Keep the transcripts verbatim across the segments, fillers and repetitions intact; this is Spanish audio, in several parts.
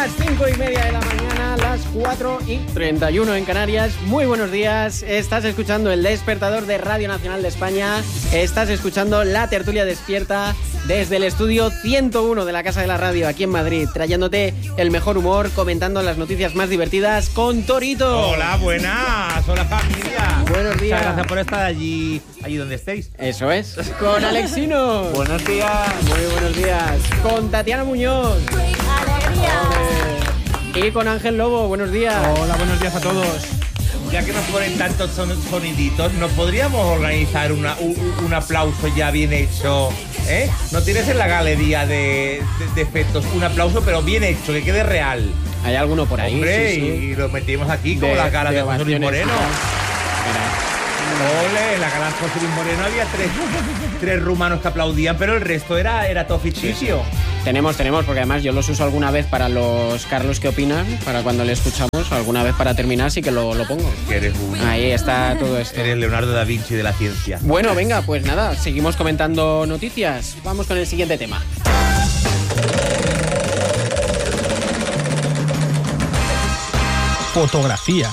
las cinco y media de la mañana, las cuatro y treinta y uno en Canarias. Muy buenos días, estás escuchando el despertador de Radio Nacional de España. Estás escuchando La Tertulia Despierta desde el estudio ciento uno de la Casa de la Radio aquí en Madrid, trayéndote el mejor humor, comentando las noticias más divertidas con Torito. Hola, buenas, hola familia. Buenos días. Muchas gracias por estar allí, allí donde estéis. Eso es, con Alexino. Buenos días. Muy buenos días. Con Tatiana Muñoz. ¡Alegría! Y con Ángel Lobo, buenos días. Hola, buenos días a todos. Ya que nos ponen tantos son- soniditos, ¿nos podríamos organizar una, un, un aplauso ya bien hecho? ¿Eh? ¿No tienes en la galería de, de, de efectos un aplauso, pero bien hecho, que quede real? Hay alguno por ahí. Hombre, sí, sí. y lo metimos aquí como De- la cara de, de José Luis ovaciones. Moreno. Mira. Ole, en la cara de José Luis Moreno había tres, tres rumanos que aplaudían, pero el resto era, era todo ficticio. Tenemos, tenemos, porque además yo los uso alguna vez para los Carlos que opinan, para cuando le escuchamos, alguna vez para terminar sí que lo, lo pongo. Que eres un... Ahí está todo esto. Eres Leonardo da Vinci de la ciencia. Bueno, venga, pues nada, seguimos comentando noticias. Vamos con el siguiente tema. Fotografía.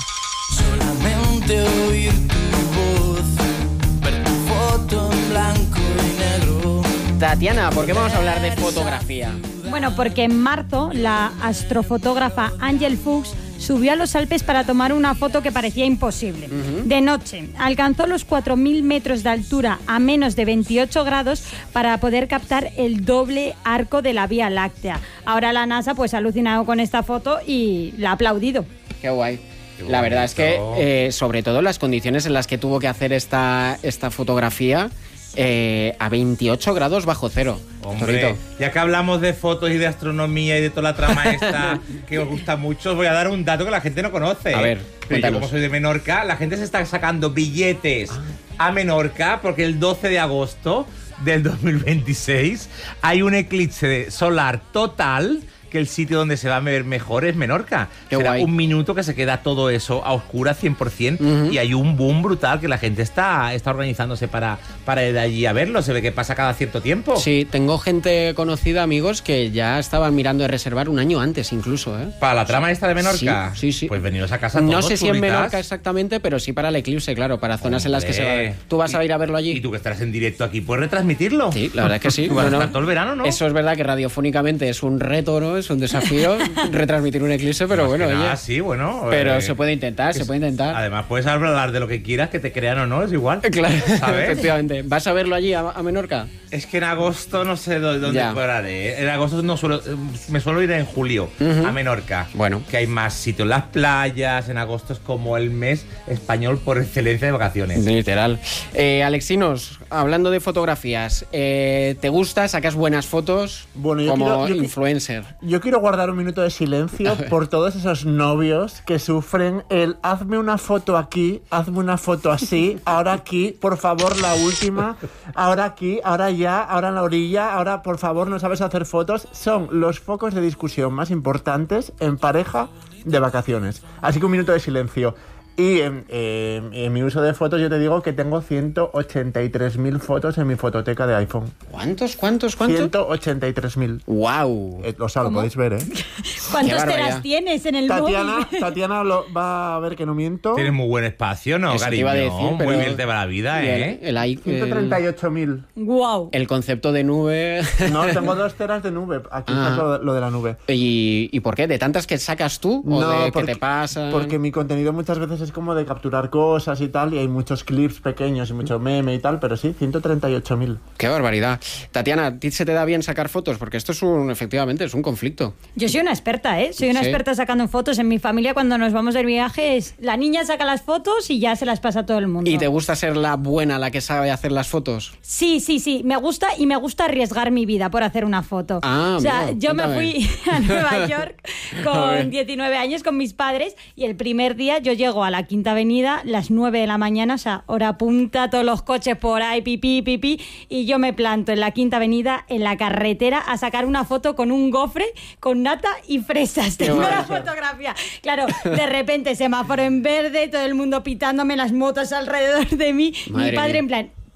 Solamente oír tu voz, ver tu foto en blanco y negro. Tatiana, ¿por qué vamos a hablar de fotografía? Bueno, porque en marzo la astrofotógrafa Angel Fuchs subió a los Alpes para tomar una foto que parecía imposible. Uh-huh. De noche, alcanzó los cuatro mil metros de altura a menos de veintiocho grados para poder captar el doble arco de la Vía Láctea. Ahora la NASA pues ha alucinado con esta foto y la ha aplaudido. Qué guay. Qué La verdad es que, bonito. eh, sobre todo las condiciones en las que tuvo que hacer esta, esta fotografía, eh, a veintiocho grados bajo cero. Hombre, Torito. ya que hablamos de fotos y de astronomía y de toda la trama esta que os gusta mucho, os voy a dar un dato que la gente no conoce. A ver, Pero yo, cuéntanos. como soy de Menorca, la gente se está sacando billetes a Menorca porque el doce de agosto del dos mil veintiséis hay un eclipse solar total, que el sitio donde se va a ver mejor es Menorca. Qué Será guay. un minuto que se queda todo eso a oscuras cien por ciento, Uh-huh. y hay un boom brutal que la gente está, está organizándose para, para ir allí a verlo. Se ve que pasa cada cierto tiempo. Sí, tengo gente conocida, amigos, que ya estaban mirando de reservar un año antes incluso, ¿eh? ¿Para la trama esta de Menorca? Sí, sí, sí. Pues veniros a casa todos, No sé si en churritas. Menorca exactamente, pero sí para el eclipse, claro, para zonas en las que se va a ver. Hombre. ¿Tú vas a ir a verlo allí? Y tú que estarás en directo aquí, ¿puedes retransmitirlo? Sí, la verdad es que sí. Tú vas a Bueno, estar todo el verano, ¿no? Eso es verdad que radiofónicamente es un reto, ¿no? Es un desafío retransmitir un eclipse, pero Más bueno, que nada, oye. sí, bueno. Pero eh, se puede intentar, se es- puede intentar. Además, puedes hablar de lo que quieras, que te crean o no, es igual. Claro, ¿Sabes? efectivamente. ¿Vas a verlo allí, a, a Menorca? Es que en agosto no sé dó- dónde Ya. pararé. ¿eh? En agosto no suelo, eh, me suelo ir en julio Ujú. a Menorca. Bueno. Que hay más sitios en las playas. En agosto es como el mes español por excelencia de vacaciones. Literal. Eh, Alexinos, hablando de fotografías, eh, ¿te gusta? ¿Sacas buenas fotos Bueno, yo como quiero- yo qui- influencer? Yo quiero guardar un minuto de silencio por todos esos novios que sufren el hazme una foto aquí, hazme una foto así, ahora aquí, por favor la última, ahora aquí, ahora ya, ahora en la orilla, ahora por favor no sabes hacer fotos. Son los focos de discusión más importantes en pareja de vacaciones. Así que un minuto de silencio. Y en, eh, en mi uso de fotos yo te digo que tengo ciento ochenta y tres mil fotos en mi fototeca de iPhone. ¿Cuántos, cuántos, cuántos? ciento ochenta y tres mil. ¡Wow! Eh, o sea, lo podéis ver, ¿eh? ¿Cuántos barbaridad. teras tienes en el Tatiana, móvil? Tatiana lo, va a ver que no miento. Tienes muy buen espacio, ¿no, Eso te cariño? iba a decir, pero- Muy bien te va la vida, ¿eh? El, el, ciento treinta y ocho mil. Guau. el concepto de nube. No, tengo dos teras de nube. Aquí Ah. está lo, lo de la nube. ¿Y, ¿Y por qué? ¿De tantas que sacas tú? ¿O No, de porque- que te pasan? Porque mi contenido muchas veces es como de capturar cosas y tal, y hay muchos clips pequeños y mucho meme y tal, pero sí, ciento treinta y ocho mil. ¡Qué barbaridad! Tatiana, ¿a ti se te da bien sacar fotos? Porque esto es un, efectivamente, es un conflicto. Yo soy una experta, ¿eh? Soy una Sí. experta sacando fotos. En mi familia, cuando nos vamos de viajes, la niña saca las fotos y ya se las pasa a todo el mundo. ¿Y te gusta ser la buena, la que sabe hacer las fotos? Sí, sí, sí. Me gusta y me gusta arriesgar mi vida por hacer una foto. Ah, o sea, amigo, yo cuéntame. me fui a Nueva York A ver. con diecinueve años con mis padres y el primer día yo llego a la Quinta Avenida, las nueve de la mañana, o sea, hora punta, todos los coches por ahí, pipí, pipí, y yo me planto en la Quinta Avenida, en la carretera, a sacar una foto con un gofre, con nata y fresas. Qué Tengo la bonito. fotografía. Claro, de repente semáforo en verde, todo el mundo pitándome, las motos alrededor de mí. Madre mi padre mía. en plan...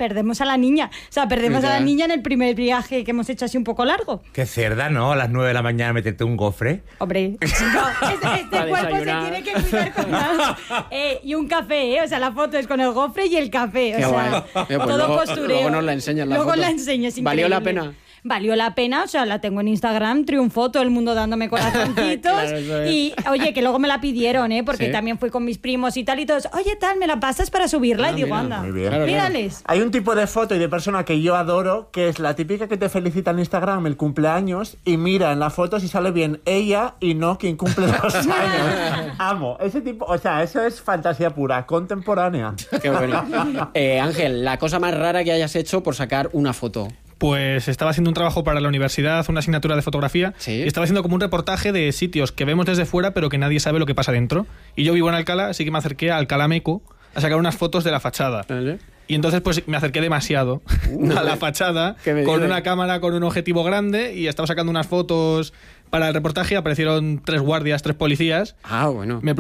perdemos a la niña. O sea, perdemos Ya. a la niña en el primer viaje que hemos hecho así un poco largo. Qué cerda, ¿no? A las nueve de la mañana meterte un gofre. Hombre, chico, este, este Para cuerpo desayunar. se tiene que cuidar con más. Eh, y un café, ¿eh? O sea, la foto es con el gofre y el café. O Qué sea, guay. Eh, pues todo luego- postureo. luego nos la enseñas la Luego foto. la enseñas, es ¿Valió la increíble. pena? Valió la pena, o sea, la tengo en Instagram, triunfó, todo el mundo dándome corazoncitos. Claro, eso es. Y, oye, que luego me la pidieron, ¿eh? Porque Sí. también fui con mis primos y tal, y todos, oye, tal, ¿me la pasas para subirla? Ah, y digo, mira, anda, muy bien. Claro, claro. mírales. Hay un tipo de foto y de persona que yo adoro, que es la típica que te felicita en Instagram el cumpleaños y mira en la foto si sale bien ella y no quien cumple los años. Amo. Ese tipo, o sea, eso es fantasía pura, contemporánea. Qué bueno. Eh, Ángel, la cosa más rara que hayas hecho por sacar una foto. Pues estaba haciendo un trabajo para la universidad, una asignatura de fotografía, Sí. y estaba haciendo como un reportaje de sitios que vemos desde fuera, pero que nadie sabe lo que pasa dentro. Y yo vivo en Alcalá, así que me acerqué a Alcalá Meco a sacar unas fotos de la fachada. ¿Vale? Y entonces pues me acerqué demasiado a la fachada ¿Qué me con dices? una cámara con un objetivo grande y estaba sacando unas fotos para el reportaje. Aparecieron tres guardias, tres policías. Ah, bueno. Me